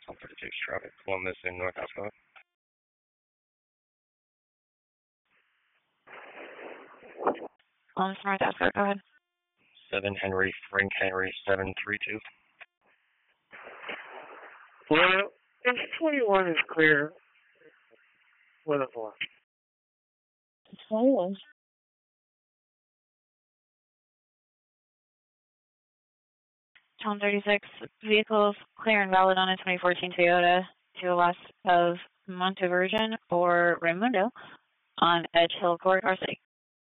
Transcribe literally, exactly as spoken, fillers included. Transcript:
one thirty-six traffic, Columbus in North Ascot. Columbus, North Ascot, go ahead. seven Henry, Frank Henry, seven three two. Well, if twenty-one is clear, what is left? twenty-one. Tom thirty-six, vehicles clear and valid on a twenty fourteen Toyota to the west of Montevirgen or Raimundo on Edge Hill Court, R City.